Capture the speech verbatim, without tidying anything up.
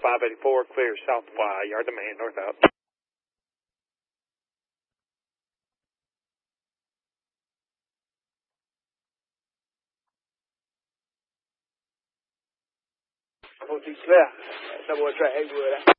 five eighty-four, clear south Y, yard demand, north out. forty clear. Double track Egwood.